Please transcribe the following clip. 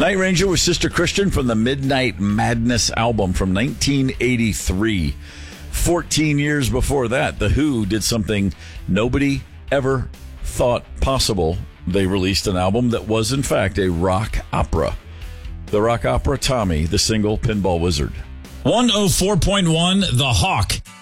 Night Ranger was Sister Christian from the Midnight Madness album from 1983. 14 years before that, The Who did something nobody ever thought possible. They released an album that was, in fact, a rock opera. The rock opera Tommy, the Single Pinball Wizard. 104.1 The Hawk